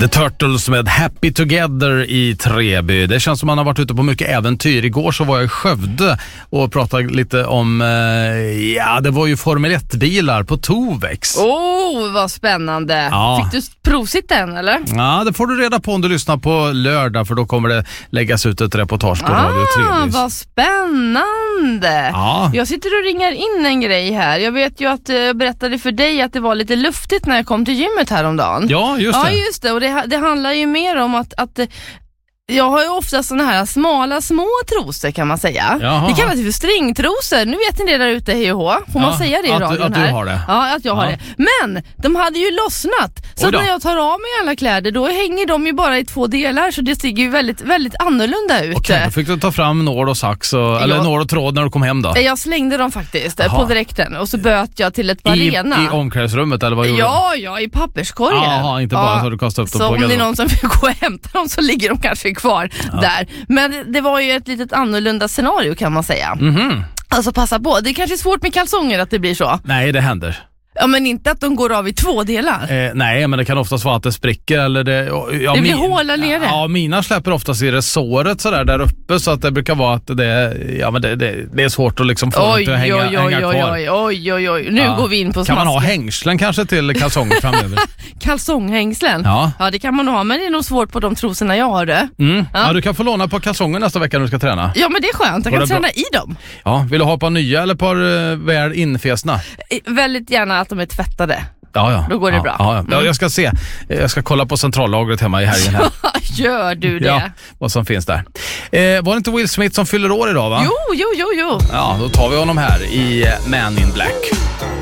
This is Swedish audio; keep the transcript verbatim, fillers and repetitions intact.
The Turtles med Happy Together i Treby. Det känns som man har varit ute på mycket äventyr. Igår så var jag i Skövde och pratade lite om, eh, ja det var ju Formel ett-bilar på Tovex. Åh, oh, vad spännande. Ja. Fick du provsitta än eller? Ja, det får du reda på om du lyssnar på lördag, för då kommer det läggas ut ett reportage på ah, Radio Treby. Vad spännande. Ja. Jag sitter och ringar in en grej här. Jag vet ju att jag berättade för dig att det var lite luftigt när jag kom till gymmet häromdagen. Ja, just det. Ja, just det. Och det, det handlar ju mer om att, att jag har ju ofta såna här smala, små trosor kan man säga. Jaha. Det kallas för stringtrosor. Nu vet ni det där ute, hej och hå. Får ja, man säga det i att, radion att här? du har det. Ja, att jag ja. har det. Men de hade ju lossnat. Så när jag tar av mig alla kläder, då hänger de ju bara i två delar. Så det ser ju väldigt, väldigt annorlunda ut. Okej, då fick du ta fram nål och sax och, eller nål och tråd när du kom hem då? Jag slängde dem faktiskt Aha. på direkten. Och så böt jag till ett par I, rena. I omklädningsrummet eller vad gjorde Ja, du? ja, i papperskorgen. Jaha, inte bara ja. så du kastade upp dem så på. Så om det är någon som vill gå och hämta dem så ligger de kanske kvar ja. där. Men det var ju ett litet annorlunda scenario kan man säga. Mm-hmm. Alltså passa på, det är kanske svårt med kalsonger att det blir så. Nej, det händer. Ja, men inte att de går av i två delar. Eh, nej, men det kan oftast vara att det spricker eller det... Ja, det blir min, håla nere. Ja, mina släpper oftast i resåret sådär där uppe, så att det brukar vara att det, ja, men det, det, det är svårt att liksom få oj, det att hänga, oj, oj, hänga kvar. Oj, oj, oj, oj. Nu ja. går vi in på Kan smask. man ha hängslen kanske till kalsonger framöver? Kalsonghängslen? Ja. Ja, det kan man ha, men det är nog svårt på de trosorna jag har det. Mm. Ja. ja, du kan få låna på kalsonger nästa vecka när du ska träna. Ja, men det är skönt. Jag kan träna bra? i dem. Ja, vill du ha ett par nya eller ett par uh, väl infästna? Väldigt gärna att de är tvättade. Ja, ja. Då går det ja, bra. Ja, ja. Mm. ja, jag ska se. Jag ska kolla på centrallagret hemma i helgen här. Gör du det? Ja, vad som finns där. Eh, var det inte Will Smith som fyller år idag va? Jo, jo, jo, jo. Ja, då tar vi honom här i Man in Black.